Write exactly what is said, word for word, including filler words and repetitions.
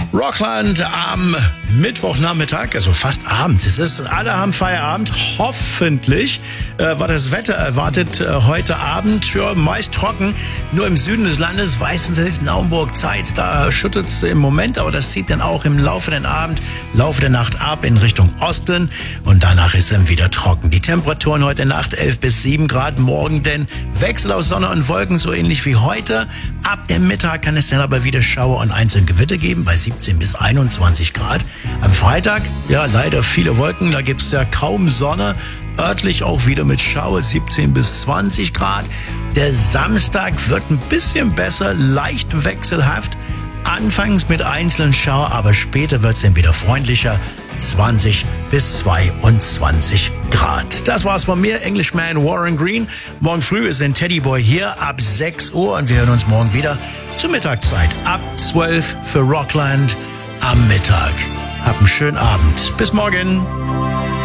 Rockland am Mittwochnachmittag, also fast abends. Es ist, alle haben Feierabend. Hoffentlich äh, war das Wetter erwartet äh, heute Abend. Ja, meist trocken. Nur im Süden des Landes, Weißenfels, Naumburg, Zeitz, da schüttelt es im Moment, aber das zieht dann auch im Laufe der Abend, Laufe der Nacht ab in Richtung Osten und danach ist dann wieder trocken. Die Temperaturen heute Nacht elf bis sieben Grad, morgen denn Wechsel aus Sonne und Wolken, so ähnlich wie heute. Ab dem Mittag kann es dann aber wieder Schauer und einzelne Gewitter geben bei siebzehn bis einundzwanzig Grad. Am Freitag, ja, leider viele Wolken, da gibt's ja kaum Sonne. Örtlich auch wieder mit Schauer, siebzehn bis zwanzig Grad. Der Samstag wird ein bisschen besser, leicht wechselhaft. Anfangs mit einzelnen Schauer, aber später wird's dann wieder freundlicher. zwanzig bis zweiundzwanzig Grad. Das war's von mir, Englishman Warren Green. Morgen früh ist ein Teddyboy hier ab sechs Uhr und wir hören uns morgen wieder zur Mittagszeit ab zwölf für Rockland am Mittag. Habt einen schönen Abend. Bis morgen.